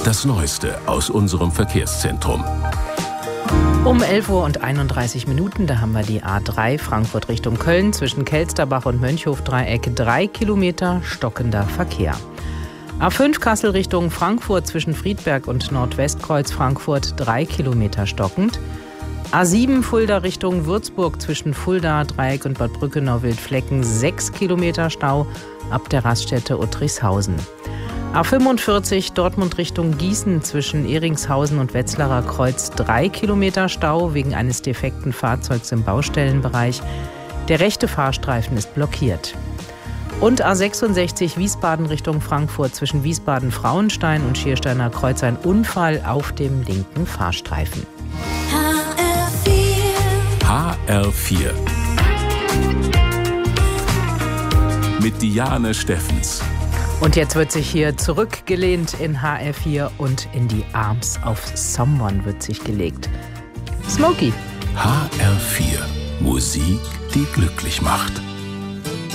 Das Neueste aus unserem Verkehrszentrum. Um 11:31 Uhr, da haben wir die A3 Frankfurt Richtung Köln zwischen Kelsterbach und Mönchhof-Dreieck 3 Kilometer stockender Verkehr. A5 Kassel Richtung Frankfurt zwischen Friedberg und Nordwestkreuz Frankfurt 3 Kilometer stockend. A7 Fulda Richtung Würzburg zwischen Fulda, Dreieck und Bad Brückenau-Wildflecken 6 Kilometer Stau ab der Raststätte Uttrichshausen. A45 Dortmund Richtung Gießen zwischen Eringshausen und Wetzlarer Kreuz 3 Kilometer Stau wegen eines defekten Fahrzeugs im Baustellenbereich. Der rechte Fahrstreifen ist blockiert. Und A66 Wiesbaden Richtung Frankfurt zwischen Wiesbaden-Frauenstein und Schiersteiner Kreuz ein Unfall auf dem linken Fahrstreifen. HR4 mit Diane Steffens. Und jetzt wird sich hier zurückgelehnt in HR4 und in die Arms of Someone wird sich gelegt. Smokey. HR4, Musik, die glücklich macht.